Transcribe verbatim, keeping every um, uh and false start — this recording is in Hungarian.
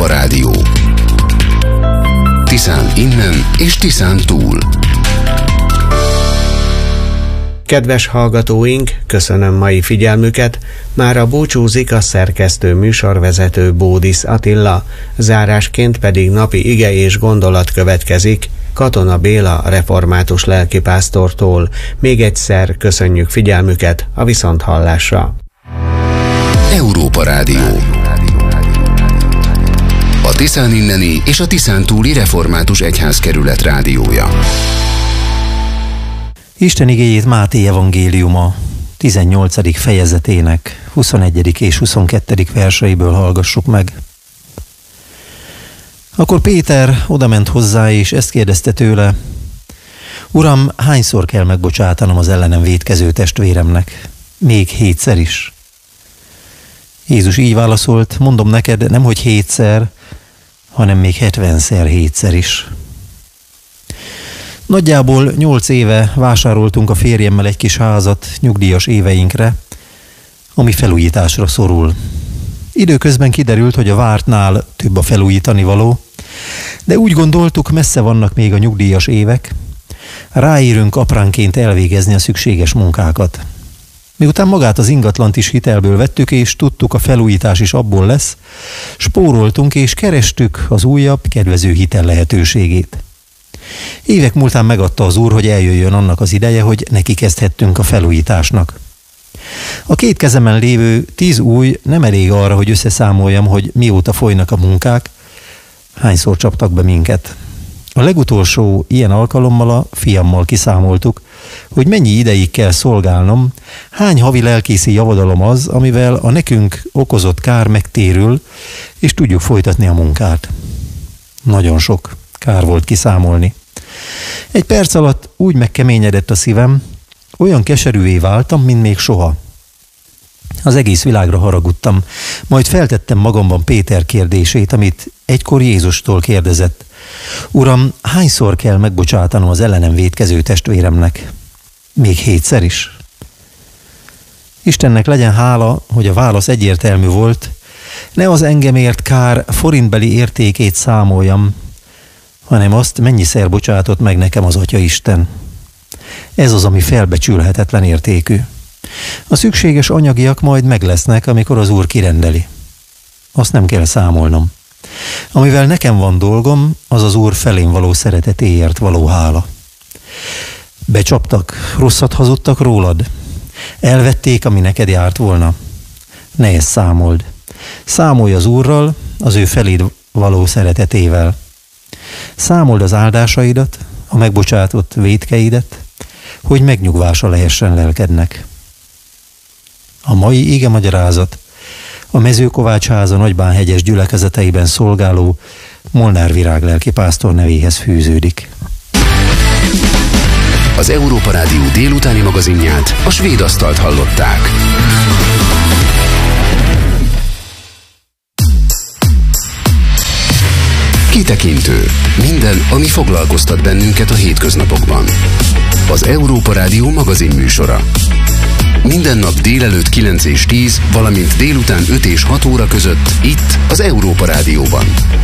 Európa Rádió. Tiszán innen és Tiszán túl. Kedves hallgatóink, köszönöm mai figyelmüket. Mára búcsúzik a szerkesztő műsorvezető Bódisz Attila, zárásként pedig napi ige és gondolat következik Katona Béla református lelkipásztortól. Még egyszer köszönjük figyelmüket, a viszonthallásra. Európa Rádió. A Tiszán inneni és a Tiszán túli református egyházkerület rádiója. Isten igéjét Máté evangéliuma tizennyolcadik fejezetének huszonegyedik és huszonkettedik verseiből hallgassuk meg. Akkor Péter odament hozzá, és ezt kérdezte tőle: Uram, hányszor kell megbocsátanom az ellenem vétkező testvéremnek? Még hétszer is? Jézus így válaszolt: mondom neked, nemhogy hétszer, hanem még hetvenszer hétszer is. Nagyjából nyolc éve vásároltunk a férjemmel egy kis házat nyugdíjas éveinkre, ami felújításra szorul. Időközben kiderült, hogy a vártnál több a felújítani való, de úgy gondoltuk, messze vannak még a nyugdíjas évek, ráérünk apránként elvégezni a szükséges munkákat. Miután magát az ingatlant is hitelből vettük, és tudtuk, a felújítás is abból lesz, spóroltunk és kerestük az újabb, kedvező hitel lehetőségét. Évek múltán megadta az Úr, hogy eljöjjön annak az ideje, hogy neki kezdhettünk a felújításnak. A két kezemen lévő tíz új nem elég arra, hogy összeszámoljam, hogy mióta folynak a munkák, hányszor csaptak be minket. A legutolsó ilyen alkalommal a fiammal kiszámoltuk, hogy mennyi ideig kell szolgálnom, hány havi lelkészi javadalom az, amivel a nekünk okozott kár megtérül, és tudjuk folytatni a munkát. Nagyon sok kár volt kiszámolni. Egy perc alatt úgy megkeményedett a szívem, olyan keserűvé váltam, mint még soha. Az egész világra haragudtam, majd feltettem magamban Péter kérdését, amit egykor Jézustól kérdezett: Uram, hányszor kell megbocsátanom az ellenem vétkező testvéremnek? Még hétszer is? Istennek legyen hála, hogy a válasz egyértelmű volt. Ne az engemért kár forintbeli értékét számoljam, hanem azt, mennyiszer bocsátott meg nekem az Atyaisten. Ez az, ami felbecsülhetetlen értékű. A szükséges anyagiak majd meg lesznek, amikor az Úr kirendeli. Azt nem kell számolnom. Amivel nekem van dolgom, az az Úr felém való szeretetéért való hála. Becsaptak, rosszat hazudtak rólad, elvették, ami neked járt volna. Ne ezt számold. Számolj az Úrral, az ő feléd való szeretetével. Számold az áldásaidat, a megbocsátott vétkeidet, hogy megnyugvása lehessen lelkednek. A mai igemagyarázat a Mezőkovácsháza Nagybánhegyes gyülekezeteiben szolgáló Molnár Virág lelkipásztor nevéhez fűződik. Az Európa Rádió délutáni magazinját, a Svéd Asztalt hallották. Kitekintő. Minden, ami foglalkoztat bennünket a hétköznapokban. Az Európa Rádió magazin műsora. Minden nap délelőtt kilenc és tíz, valamint délután öt és hat óra között itt az Európa Rádióban.